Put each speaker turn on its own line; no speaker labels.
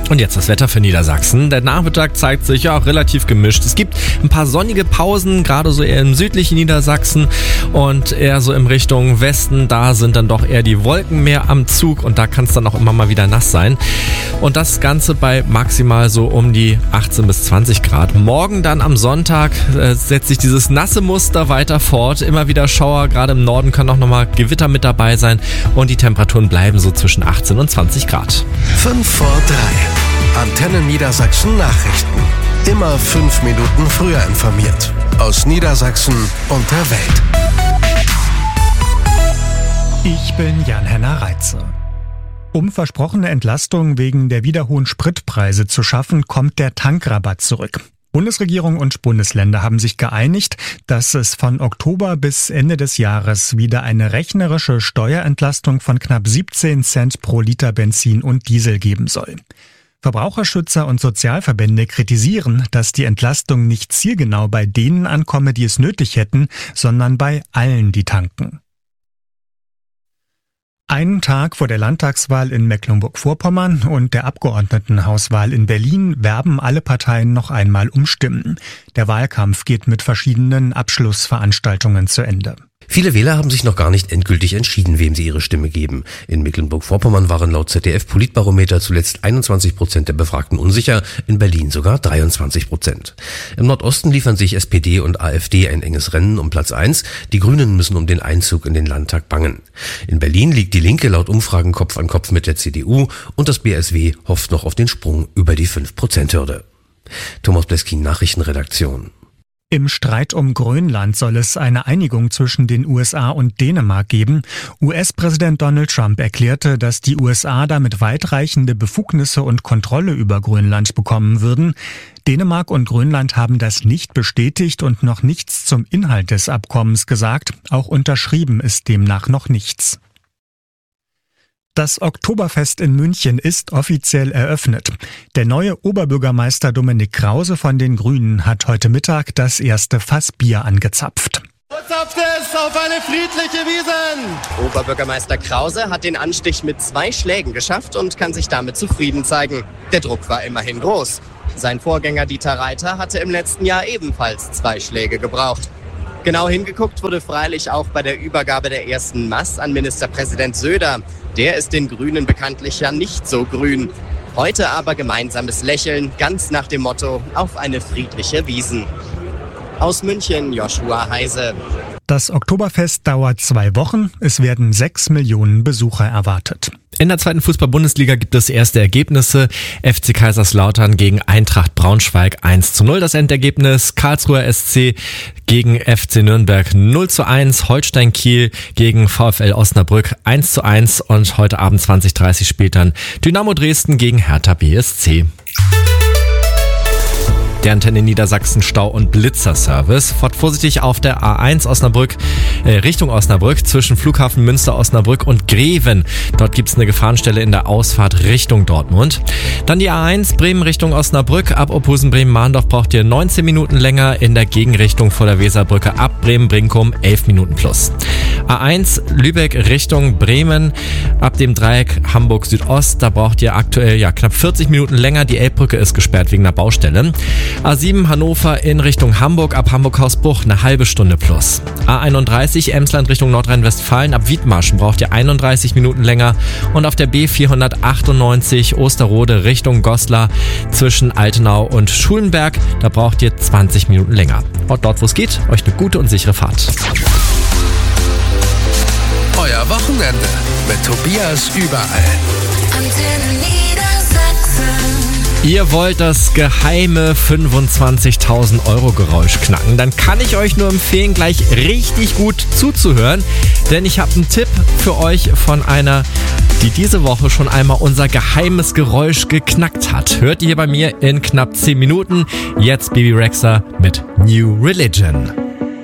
Und jetzt das Wetter für Niedersachsen. Der Nachmittag zeigt sich ja auch relativ gemischt. Es gibt ein paar sonnige Pausen, gerade so eher im südlichen Niedersachsen und eher so in Richtung Westen. Da sind dann doch eher die Wolken mehr am Zug und da kann es dann auch immer mal wieder nass sein. Und das Ganze bei maximal so um die 18 bis 20 Grad. Morgen dann am Sonntag setzt sich dieses nasse Muster weiter fort. Immer wieder Schauer, gerade im Norden können auch nochmal Gewitter mit dabei sein und die Temperaturen bleiben so zwischen 18 und 20 Grad.
5 vor 3. Antenne Niedersachsen Nachrichten. Immer 5 Minuten früher informiert. Aus Niedersachsen und der Welt.
Ich bin Jan-Henner Reitze. Um versprochene Entlastung wegen der wieder hohen Spritpreise zu schaffen, kommt der Tankrabatt zurück. Bundesregierung und Bundesländer haben sich geeinigt, dass es von Oktober bis Ende des Jahres wieder eine rechnerische Steuerentlastung von knapp 17 Cent pro Liter Benzin und Diesel geben soll. Verbraucherschützer und Sozialverbände kritisieren, dass die Entlastung nicht zielgenau bei denen ankomme, die es nötig hätten, sondern bei allen, die tanken. Einen Tag vor der Landtagswahl in Mecklenburg-Vorpommern und der Abgeordnetenhauswahl in Berlin werben alle Parteien noch einmal um Stimmen. Der Wahlkampf geht mit verschiedenen Abschlussveranstaltungen zu Ende.
Viele Wähler haben sich noch gar nicht endgültig entschieden, wem sie ihre Stimme geben. In Mecklenburg-Vorpommern waren laut ZDF-Politbarometer zuletzt 21% der Befragten unsicher, in Berlin sogar 23%. Im Nordosten liefern sich SPD und AfD ein enges Rennen um Platz 1. Die Grünen müssen um den Einzug in den Landtag bangen. In Berlin liegt die Linke laut Umfragen Kopf an Kopf mit der CDU und das BSW hofft noch auf den Sprung über die 5%-Hürde. Thomas Bleskin, Nachrichtenredaktion.
Im Streit um Grönland soll es eine Einigung zwischen den USA und Dänemark geben. US-Präsident Donald Trump erklärte, dass die USA damit weitreichende Befugnisse und Kontrolle über Grönland bekommen würden. Dänemark und Grönland haben das nicht bestätigt und noch nichts zum Inhalt des Abkommens gesagt. Auch unterschrieben ist demnach noch nichts. Das Oktoberfest in München ist offiziell eröffnet. Der neue Oberbürgermeister Dominik Krause von den Grünen hat heute Mittag das erste Fass Bier angezapft.
Zapft es auf eine friedliche Wiesn!
Oberbürgermeister Krause hat den Anstich mit 2 Schlägen geschafft und kann sich damit zufrieden zeigen. Der Druck war immerhin groß. Sein Vorgänger Dieter Reiter hatte im letzten Jahr ebenfalls 2 Schläge gebraucht. Genau hingeguckt wurde freilich auch bei der Übergabe der ersten Maß an Ministerpräsident Söder. Der ist den Grünen bekanntlich ja nicht so grün. Heute aber gemeinsames Lächeln, ganz nach dem Motto, auf eine friedliche Wiesn. Aus München, Joshua Heise.
Das Oktoberfest dauert 2 Wochen. Es werden 6 Millionen Besucher erwartet.
In der 2. Fußball-Bundesliga gibt es erste Ergebnisse. FC Kaiserslautern gegen Eintracht Braunschweig 1:0 das Endergebnis. Karlsruher SC gegen FC Nürnberg 0:1. Holstein Kiel gegen VfL Osnabrück 1:1. Und heute Abend 20:30 spielt dann Dynamo Dresden gegen Hertha BSC. Der Antenne Niedersachsen Stau- und Blitzerservice. Fahrt vorsichtig auf der A1 Richtung Osnabrück zwischen Flughafen Münster-Osnabrück und Greven. Dort gibt es eine Gefahrenstelle in der Ausfahrt Richtung Dortmund. Dann die A1 Bremen Richtung Osnabrück. Ab Ophusen Bremen-Mahndorf braucht ihr 19 Minuten länger. In der Gegenrichtung vor der Weserbrücke ab Bremen-Brinkum 11 Minuten plus. A1 Lübeck Richtung Bremen. Ab dem Dreieck Hamburg Südost. Da braucht ihr aktuell knapp 40 Minuten länger. Die Elbbrücke ist gesperrt wegen einer Baustelle. A7 Hannover in Richtung Hamburg, ab Hamburg-Hausbruch eine halbe Stunde plus. A31 Emsland Richtung Nordrhein-Westfalen, ab Wiedmarschen braucht ihr 31 Minuten länger. Und auf der B498 Osterrode Richtung Goslar zwischen Altenau und Schulenberg, da braucht ihr 20 Minuten länger. Und dort, wo es geht, euch eine gute und sichere Fahrt.
Euer Wochenende mit Tobias überall.
Antenne Niedersachsen.
Ihr wollt das geheime 25.000 € Geräusch knacken, dann kann ich euch nur empfehlen, gleich richtig gut zuzuhören, denn ich habe einen Tipp für euch von einer, die diese Woche schon einmal unser geheimes Geräusch geknackt hat. Hört ihr bei mir in knapp 10 Minuten. Jetzt Bebe Rexha mit New Religion.